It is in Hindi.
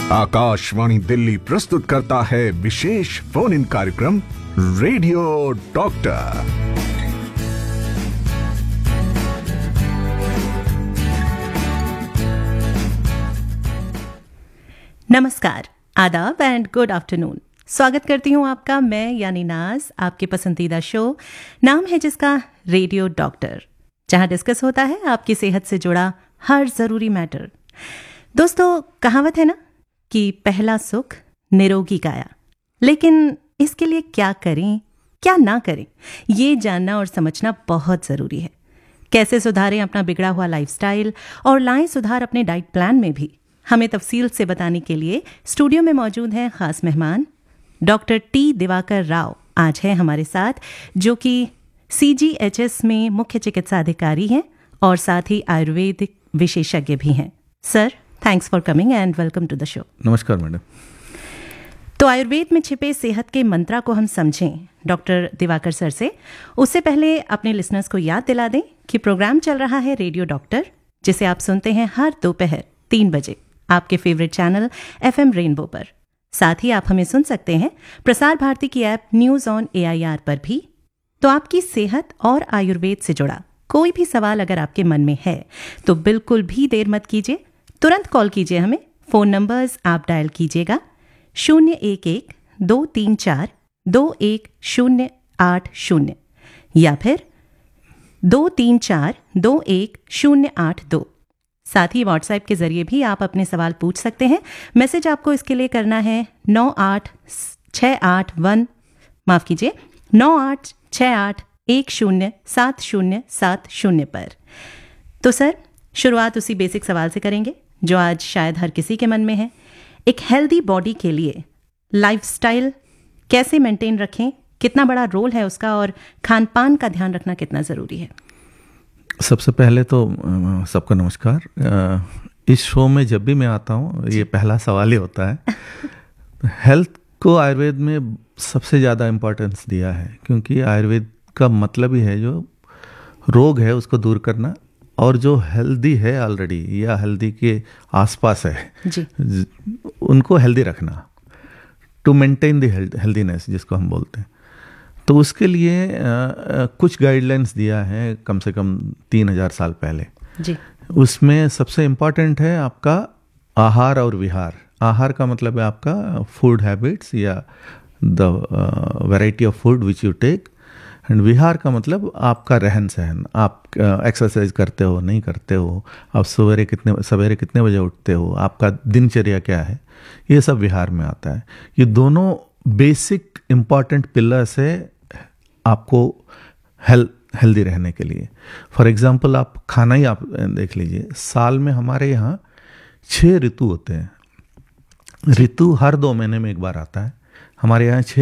आकाशवाणी दिल्ली प्रस्तुत करता है विशेष फोन इन कार्यक्रम रेडियो डॉक्टर। नमस्कार, आदाब एंड गुड आफ्टरनून। स्वागत करती हूँ आपका मैं यानी नाज, आपके पसंदीदा शो नाम है जिसका रेडियो डॉक्टर, जहाँ डिस्कस होता है आपकी सेहत से जुड़ा हर ज़रूरी मैटर। दोस्तों, कहावत है ना कि पहला सुख निरोगी काया, लेकिन इसके लिए क्या करें क्या ना करें ये जानना और समझना बहुत ज़रूरी है। कैसे सुधारें अपना बिगड़ा हुआ लाइफस्टाइल और लाएं सुधार अपने डाइट प्लान में भी, हमें तफसील से बताने के लिए स्टूडियो में मौजूद हैं खास मेहमान डॉक्टर टी दिवाकर राव आज हैं हमारे साथ, जो कि CGHS में मुख्य चिकित्सा अधिकारी हैं और साथ ही आयुर्वेदिक विशेषज्ञ भी हैं। Sir, thanks for coming and welcome to the show. नमस्कार मैडम। तो आयुर्वेद में छिपे सेहत के मंत्रा को हम समझें डॉक्टर दिवाकर सर से, उससे पहले अपने लिसनर्स को याद दिला दें कि प्रोग्राम चल रहा है रेडियो डॉक्टर, जिसे आप सुनते हैं हर दोपहर 3 बजे आपके फेवरेट चैनल FM रेनबो पर। साथ ही आप हमें सुन सकते हैं प्रसार भारती की ऐप न्यूज़ ऑन AIR पर भी। तो आपकी सेहत और आयुर्वेद से जुड़ा कोई भी सवाल अगर आपके मन में है तो बिल्कुल भी देर मत कीजिए, तुरंत कॉल कीजिए हमें। फ़ोन नंबर्स आप डायल कीजिएगा 011-234-21080 या फिर 234-21082। साथ ही व्हाट्सएप के जरिए भी आप अपने सवाल पूछ सकते हैं। मैसेज आपको इसके लिए करना है 9868107070 पर। तो सर, शुरुआत उसी बेसिक सवाल से करेंगे जो आज शायद हर किसी के मन में है। एक हेल्दी बॉडी के लिए लाइफस्टाइल कैसे मेंटेन रखें, कितना बड़ा रोल है उसका, और खान पान का ध्यान रखना कितना ज़रूरी है? सबसे पहले तो सबको नमस्कार। इस शो में जब भी मैं आता हूँ ये पहला सवाल ही होता है। हेल्थ को आयुर्वेद में सबसे ज़्यादा इम्पोर्टेंस दिया है, क्योंकि आयुर्वेद का मतलब ही है जो रोग है उसको दूर करना, और जो हेल्दी है ऑलरेडी या हेल्दी के आसपास है जी, उनको हेल्दी रखना, टू मेंटेन द हेल्दीनेस जिसको हम बोलते हैं। तो उसके लिए कुछ गाइडलाइंस दिया है कम से कम 3000 साल पहले जी। उसमें सबसे इम्पॉर्टेंट है आपका आहार और विहार। आहार का मतलब है आपका फूड हैबिट्स या the variety of food which you take, and विहार का मतलब आपका रहन सहन। आप एक्सरसाइज करते हो नहीं करते हो, आप सवेरे कितने बजे उठते हो, आपका दिनचर्या क्या है, ये सब विहार में आता है। ये दोनों बेसिक इम्पॉर्टेंट पिलर्स है आपको हेल्दी रहने के लिए। फॉर एग्जांपल आप खाना ही आप देख लीजिए, साल में हमारे यहाँ 6 ऋतु होते हैं। ऋतु हर 2 महीने में एक बार आता है। हमारे यहाँ 6